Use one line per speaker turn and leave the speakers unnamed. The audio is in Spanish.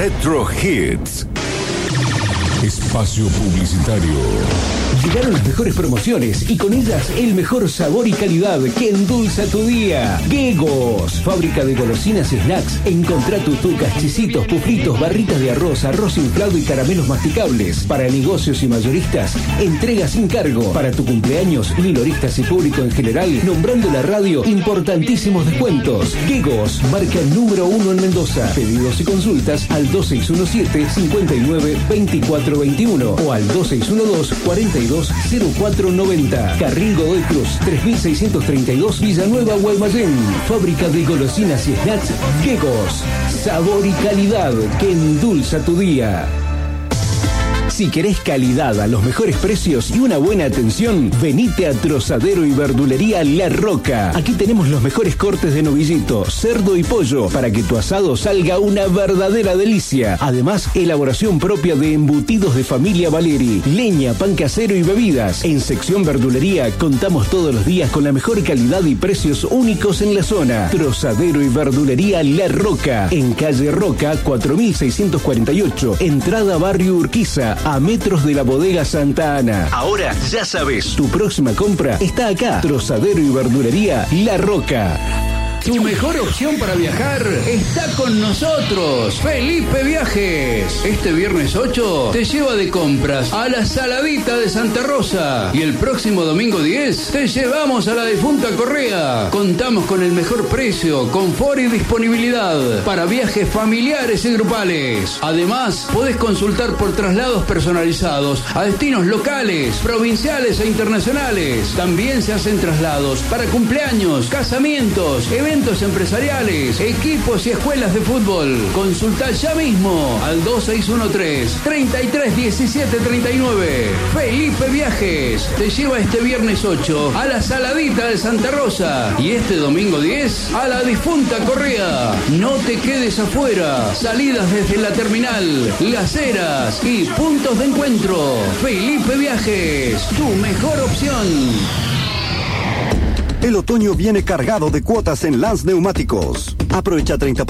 Retro Hits. Espacio publicitario.
Llegaron las mejores promociones y con ellas el mejor sabor y calidad que endulza tu día. Guegos, fábrica de golosinas y snacks. Encontrá tutucas, chisitos, pufritos, barritas de arroz, arroz inflado y caramelos masticables. Para negocios y mayoristas, entrega sin cargo. Para tu cumpleaños, minoristas y público en general, nombrando la radio, importantísimos descuentos. Guegos, marca número 1 en Mendoza. Pedidos y consultas al 2617-592421 o al 2612-420490. Carril Godoy Cruz, 3632 Villanueva, Guaymallén. Fábrica de golosinas y snacks Guegos. Sabor y calidad que endulza tu día. Si querés calidad a los mejores precios y una buena atención, venite a Trozadero y Verdulería La Roca. Aquí tenemos los mejores cortes de novillito, cerdo y pollo para que tu asado salga una verdadera delicia. Además, elaboración propia de embutidos de familia Valeri, leña, pan casero y bebidas. En sección verdulería contamos todos los días con la mejor calidad y precios únicos en la zona. Trozadero y Verdulería La Roca, en calle Roca 4648, entrada Barrio Urquiza, a metros de la bodega Santa Ana. Ahora ya sabes, tu próxima compra está acá. Trozadero y Verdulería La Roca. Tu mejor opción para viajar está con nosotros, Felipe Viajes. Este viernes 8 te lleva de compras a la Saladita de Santa Rosa y el próximo domingo 10 te llevamos a la difunta Correa. Contamos con el mejor precio, confort y disponibilidad para viajes familiares y grupales. Además, podés consultar por traslados personalizados a destinos locales, provinciales e internacionales. También se hacen traslados para cumpleaños, casamientos, eventos empresariales, equipos y escuelas de fútbol. Consulta ya mismo al 2613-331739. Felipe Viajes te lleva este viernes 8 a la Saladita de Santa Rosa y este domingo 10 a la difunta Correa. No te quedes afuera. Salidas desde la terminal, Las Heras y puntos de encuentro. Felipe Viajes, tu mejor opción.
El otoño viene cargado de cuotas en Lance Neumáticos. Aprovecha 30%